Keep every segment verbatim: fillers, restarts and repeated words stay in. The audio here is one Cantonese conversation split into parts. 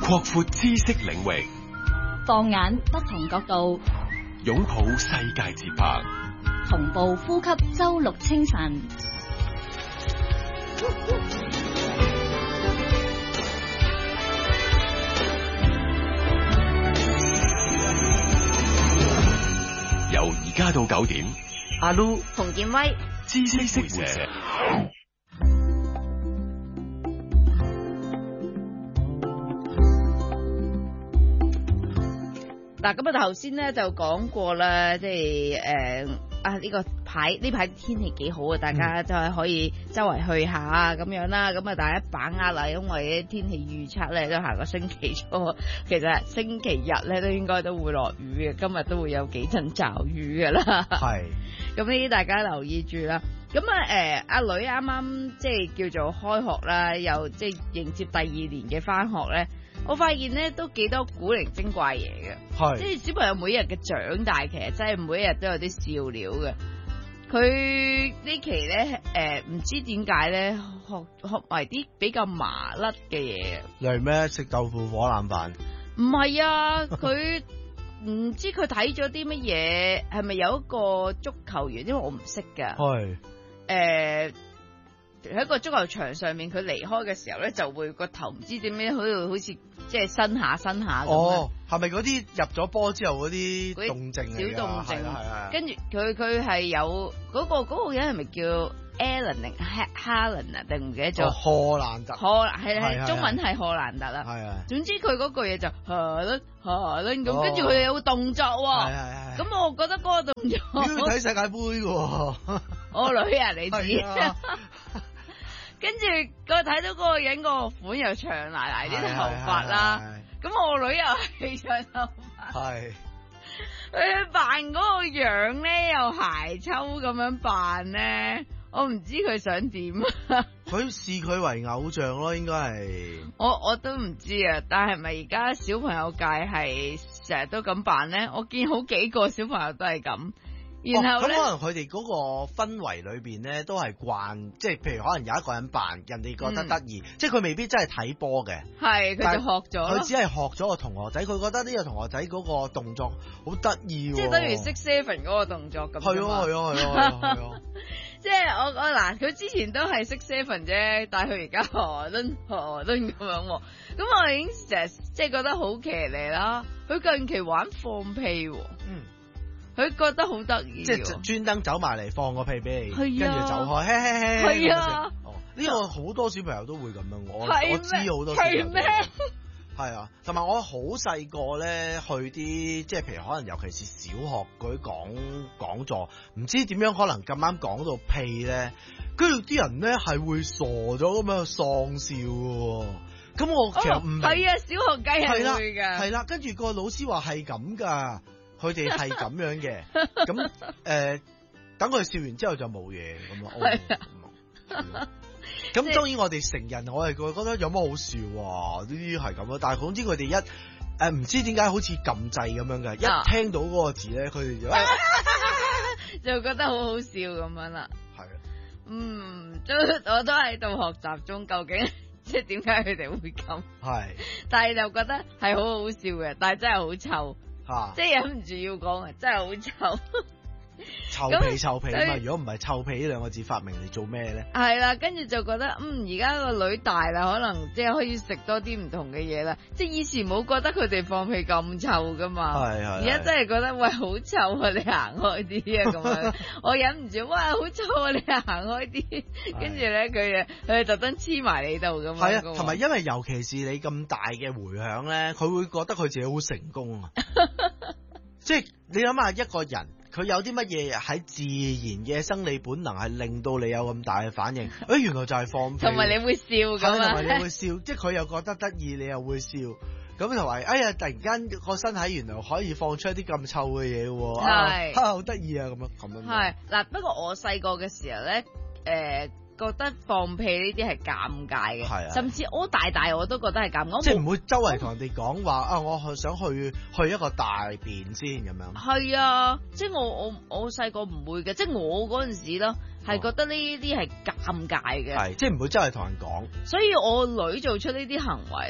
擴闊知識領域， 放眼不同角度， 擁抱世界節拍， 同步呼吸周六清晨。 由而家到九點， 阿 Lu 馮建威， 知識會社。 嗱，咁啊頭先咧就講過啦，即係誒啊呢、這個排呢排天氣幾好啊，大家就係可以周圍去下咁樣啦。咁啊大家把握啦，因為天氣預測咧都下個星期初，其實星期日咧都應該都會落雨嘅，今日都會有幾陣驟雨㗎啦。 係， 咁呢啲大家留意住啦。咁啊誒阿女啱啱即係叫做開學啦，又即係迎接第二年嘅返學咧。我發現咧都幾多古靈精怪嘢嘅，即係小朋友每一日嘅長大，其實真係每一日都有啲笑料嘅。佢呢期咧誒唔知點解咧學學埋啲比較麻甩嘅嘢。 例如咩食豆腐火腩飯？ 唔係啊，佢唔知佢睇咗啲乜嘢，係咪有一個足球員？因為我唔識㗎。係誒。喺個足球場上面，佢離開嘅時候咧，就會個頭唔知點樣，好似好似即係伸下伸下咁。哦， 係咪嗰啲入咗波之後嗰啲動靜嚟㗎？ 小動靜， 係係。 跟住佢佢係有嗰、嗰個嗰、嗰個人係咪叫 Alan 定 Helen 啊？定唔記得咗？ 荷蘭特。 荷係係中文係荷蘭特啦。 係啊。 總之佢嗰句嘢就荷倫荷倫咁，跟住佢有個動作喎。係係係。咁我覺得嗰個動作。 要睇世界盃㗎喎。 我女啊，你知。跟住佢睇到嗰個人個款又長瀨瀨啲頭髮啦，咁我女又係長頭髮，係佢扮嗰個樣咧又鞋抽咁樣扮咧，我唔知佢想點啊！ 佢視佢為偶像咯，應該係我我都唔知啊，但係咪而家小朋友界係成日都咁扮咧？我見好幾個小朋友都係咁。然後咧，咁、 哦、可能佢哋嗰個氛圍裏邊咧，都係慣，即係譬如可能有一個人扮，人哋覺得得意，嗯、即係佢未必真係睇波嘅。係，佢就學咗。佢只係學咗個同學仔，佢覺得呢個同學仔嗰個動作好得意。即係等於識 seven 嗰個動作咁。係啊係啊係啊係啊！即係我我嗱，佢之前都係識 seven 啫，但係佢而家何倫何倫咁樣喎。咁我已經成日即係覺得好騎呢啦。佢近期玩放屁喎。嗯。佢覺得好得意，即係專登走埋嚟放個屁俾你，跟住、啊、走開，嘿嘿嘿。係啊，呢、哦呢個好多小朋友都會咁樣，我我知好多小朋友都係。係啊，同埋我好細個咧去啲，即係譬如可能尤其是小學嗰啲講講座，唔知點樣可能咁啱講到屁咧，跟住啲人咧係會傻咗咁樣喪笑嘅。咁我其實唔係、哦、啊，小學雞係會㗎。係啦，跟住個老師話係咁㗎。佢哋係咁樣嘅，咁誒、呃，等佢笑完之後就冇嘢咁咯。咁、哦、當然我哋成人，我係覺得有乜好笑啊？呢啲係咁咯。但係總之佢哋一誒唔、呃、知點解好似撳掣咁樣嘅，一聽到嗰個字咧，佢哋就、啊、就覺得好好笑咁樣啦。係啊，嗯，都我都喺度學習中，究竟即係點解佢哋會咁？係，但係就覺得係好好笑嘅，但係真係好臭。啊、即係忍唔住要講啊！真係好臭，臭屁臭屁啊嘛！如果唔係臭屁呢兩個字發明嚟做咩咧？係啦，跟住就覺得嗯，而家個女大啦，可能即係可以食多啲唔同嘅嘢啦。即係以前冇覺得佢哋放屁咁臭噶嘛，係係。而家真係覺得喂好臭啊！你行開啲啊咁樣，我忍唔住哇好臭啊！你行開啲，跟住咧佢佢特登黐埋你度噶嘛。係啊，同埋因為尤其是你咁大嘅迴響咧，佢會覺得佢自己好成功啊！即係你諗下一個人，佢有啲乜嘢喺自然嘅生理本能係令到你有咁大嘅反應？誒、哎，原來就係放屁，同埋你會笑咁啊，同埋你會笑，即係佢又覺得得意，你又會笑，咁同埋哎呀，突然間個身體原來可以放出一啲咁臭嘅嘢喎，係，好得意啊，咁樣咁樣。係嗱，不過我細個嘅時候咧，誒、呃。覺得放屁呢啲係尷尬嘅，啊，甚至我大大我都覺得係尷尬，即係唔會周圍同人哋講話啊！我去想去去一個大便先咁樣。係啊，即係我我我細個唔會嘅，即係我嗰陣時咯，係覺得呢啲係尷尬嘅，係即係唔會周圍同人講。所以我女做出呢啲行為咧，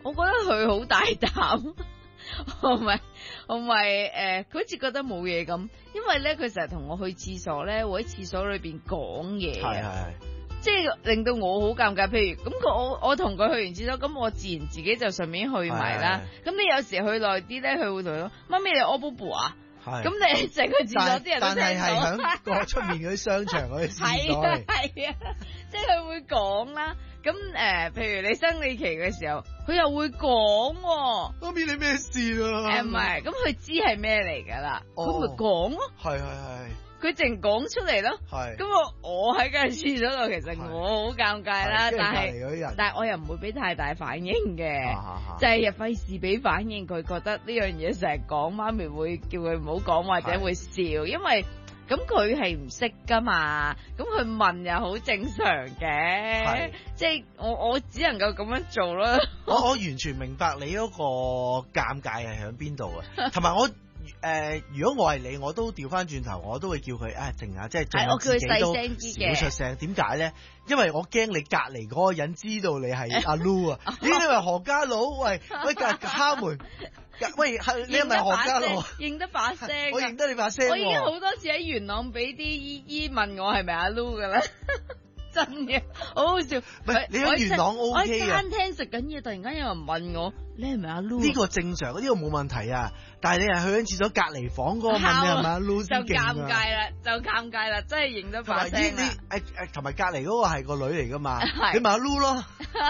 我覺得佢好大膽，同埋同埋誒，佢好似覺得冇嘢咁，因為咧佢成日同我去廁所咧，會喺廁所裏邊講嘢， 係係。 即係令到我好尷尬。譬如咁，佢我我同佢去完廁所，咁我自然自己就順便去埋啦。咁你有時去耐啲咧，佢會同我媽咪你屙布布啊？咁你成個廁所啲人都聽到。但係係響個出面嗰啲商場嗰啲廁所。係啊係啊，即係佢會講啦。咁誒、呃，譬如你生理期嘅時候，佢又會講喎。媽咪你咩事啊？誒唔係，咁佢知係咩嚟㗎啦？佢、哦、會講咯。係係係。佢淨講出嚟咯，咁我我喺間廁所度，其實我好尷尬啦，但係但係我又唔會俾太大反應嘅，就係費事俾反應佢，覺得呢樣嘢成日講，媽咪會叫佢唔好講或者會笑，因為咁佢係唔識噶嘛，咁佢問又好正常嘅，即係我我只能夠咁樣做咯。我我完全明白你嗰個尷尬係喺邊度啊，同埋我。誒、呃，如果我係你，我都調翻轉頭，我都會叫佢啊靜下，即係盡自己都少出聲。點解咧？因為我驚你隔離嗰個人知道你係阿 Lu 啊！咦，你係何家佬？喂喂，隔敲門，喂，你係咪何家佬？認得把聲，我認得你把聲。我已經好多次喺元朗俾啲姨姨問我係咪阿 Lu 噶啦。真嘅，好好笑。唔係你喺元朗 O K 啊？我喺餐廳食緊嘢，突然間有人問我：你係咪阿 Lu？呢個正常，呢、呢個冇問題啊。但係你係去緊廁所隔離房嗰個問你係咪阿 Lu 先勁啊？就尷尬啦，就尷尬啦，真係認得把聲啦。誒誒，同埋隔離嗰個係個女嚟噶嘛？你咪阿 Lu 咯。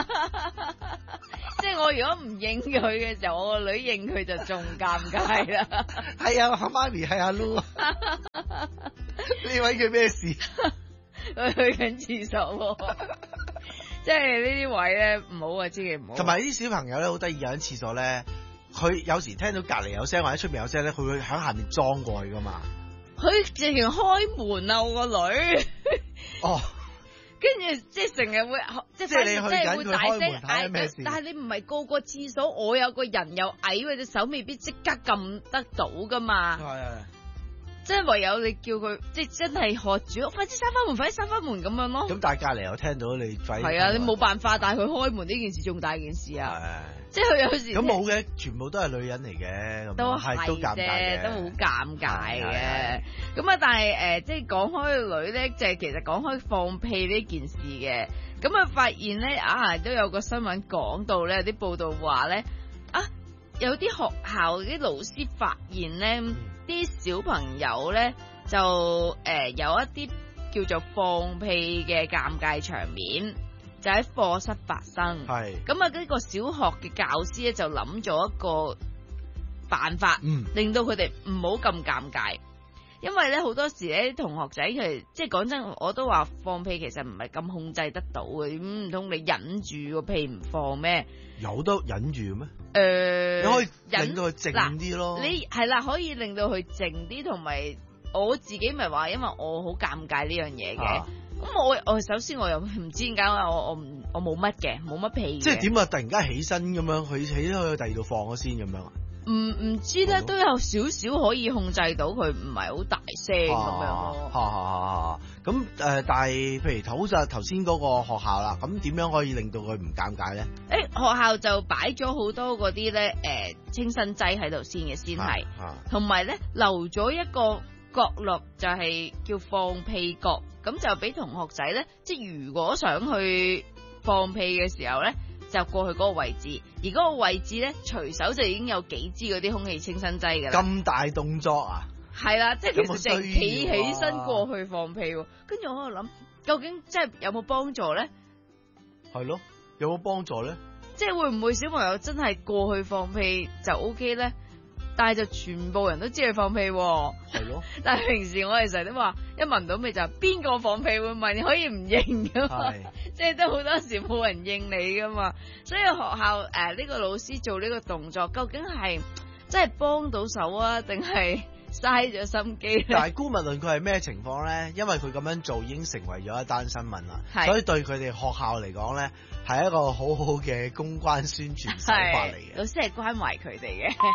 即係我如果唔應佢嘅時候，我個女應佢就仲尷尬啦。係啊，阿媽咪係阿 Lu。呢位叫咩事？佢去緊廁所，即係呢啲位咧唔好啊，千祈唔好。同埋啲小朋友咧好得意，有喺廁所咧，佢有時聽到隔離有聲或者出面有聲咧，佢會喺下面裝過去噶嘛。佢直情開門啊！我個女。哦。跟住即係成日會即係即係你去緊佢開門睇下咩事。但係你唔係個個廁所，我有個人又矮，或者手未必即刻撳得到噶嘛。係係。即係唯有你叫佢，即係真係喝住，快啲閂翻門，快啲閂翻門咁樣咯。咁但係隔籬又聽到你快。係啊，你冇辦法，但係佢開門呢件事仲大件事啊。即係佢有時。咁冇嘅，全部都係女人嚟嘅，都係都尷尬，都好尷尬嘅。咁啊，但係誒、呃，即係講開個女咧，就係、是、其實講開放屁呢件事嘅。咁啊，發現咧啊，都有個新聞講到咧，有啲報道話咧啊，有啲學校啲老師發現咧。嗯啲小朋友咧就誒、呃、有一啲叫做放屁嘅尷尬場面，就喺課室發生。係咁啊！呢個小學嘅教師咧就諗咗一個辦法，嗯、令到佢哋唔好咁尷尬。因為咧好多時咧同學仔佢即係講真，我都話放屁其實唔係咁控制得到嘅，咁唔通你忍住個屁唔放咩？有得忍住咩？誒、呃，你可以令到佢靜啲咯。你係啦，可以令到佢靜啲，同埋我自己咪話，因為我好尷尬呢樣嘢嘅。咁、啊、我我首先我又唔知點解我我唔我冇乜嘅，冇乜屁。即係點啊？突然間起身咁樣，佢起咗去第二度放咗先咁樣啊？唔唔知咧，都有少少可以控制到佢唔係好大聲咁樣咯。嚇嚇嚇嚇！咁誒，但係譬如好似頭先嗰個學校啦，咁點樣可以令到佢唔尷尬咧？誒、欸，學校就擺咗好多嗰啲咧誒清新劑喺度先嘅，先係，同埋咧留咗一個角落就係叫放屁角，咁就俾同學仔咧，即係如果想去放屁嘅時候咧。就過去嗰個位置，而嗰個位置咧，隨手就已經有幾支嗰啲空氣清新劑㗎啦。咁大動作啊！係啦，即係其實淨企起身過去放屁，跟住我喺度諗，究竟即係有冇幫助咧？係咯，有冇幫助咧？即係會唔會小朋友真係過去放屁就 OK 咧？但係就全部人都知佢放屁，係咯。但係平時我哋成日都話，一聞到味就邊個放屁會問，可以唔認噶嘛？即係都好多時冇人應你噶嘛。所以學校誒呢、呃這個老師做呢個動作，究竟係真係幫到手啊，定係嘥咗心機？但係姑勿論佢係咩情況咧？因為佢咁樣做已經成為咗一單新聞啦，所以對佢哋學校嚟講咧，係一個好好嘅公關宣傳手法嚟嘅。老師係關懷佢哋嘅。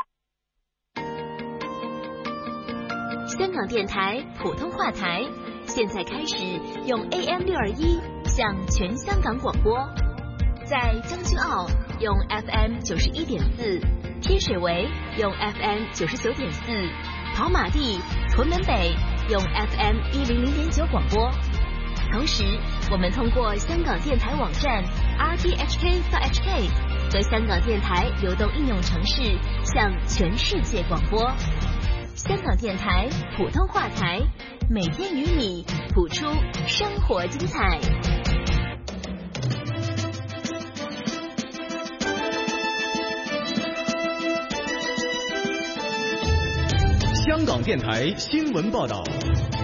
香港電台普通話台， 现在开始用 A M 六二一向全香港广播，在将军澳用 F M 九十一点四，天水围用 F M 九十九点四，跑马地、屯门北用 F M 一零零点九广播。同时，我们通过香港电台网站 r t h k dot h k 和香港电台流动应用程式向全世界广播。香港电台普通话台，每天与你谱出生活精彩。 香港电台新闻报道。